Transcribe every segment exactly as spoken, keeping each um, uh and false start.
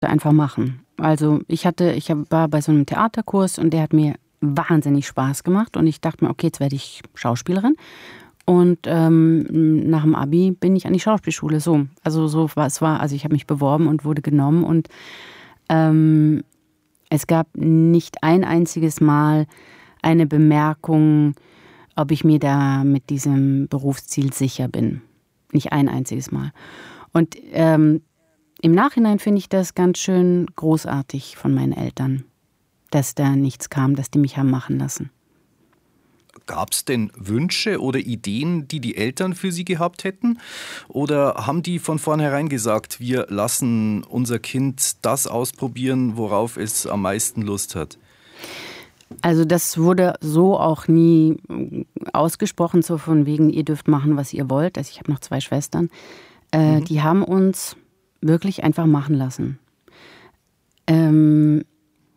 einfach machen. Also ich hatte, ich war bei so einem Theaterkurs und der hat mir wahnsinnig Spaß gemacht und ich dachte mir, okay, jetzt werde ich Schauspielerin. Und ähm, nach dem Abi bin ich an die Schauspielschule. So, also so war es war. Also ich habe mich beworben und wurde genommen und ähm, es gab nicht ein einziges Mal eine Bemerkung, ob ich mir da mit diesem Berufsziel sicher bin. Nicht ein einziges Mal. Und ähm, im Nachhinein finde ich das ganz schön großartig von meinen Eltern, dass da nichts kam, dass die mich haben machen lassen. Gab es denn Wünsche oder Ideen, die die Eltern für Sie gehabt hätten? Oder haben die von vornherein gesagt, wir lassen unser Kind das ausprobieren, worauf es am meisten Lust hat? Also das wurde so auch nie ausgesprochen, so von wegen, ihr dürft machen, was ihr wollt. Also ich habe noch zwei Schwestern. Äh, mhm. Die haben uns wirklich einfach machen lassen. Ähm,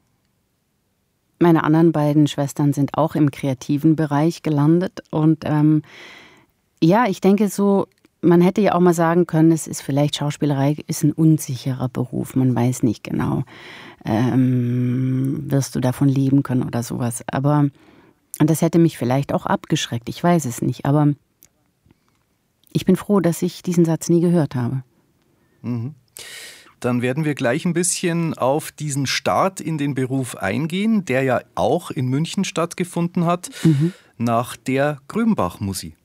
meine anderen beiden Schwestern sind auch im kreativen Bereich gelandet. Und ähm, ja, ich denke so, man hätte ja auch mal sagen können, es ist vielleicht Schauspielerei, ist ein unsicherer Beruf, man weiß nicht genau, ähm, wirst du davon leben können oder sowas. Aber und das hätte mich vielleicht auch abgeschreckt, ich weiß es nicht. Aber ich bin froh, dass ich diesen Satz nie gehört habe. Mhm. Dann werden wir gleich ein bisschen auf diesen Start in den Beruf eingehen, der ja auch in München stattgefunden hat, mhm. nach der Gröbenbach-Musik.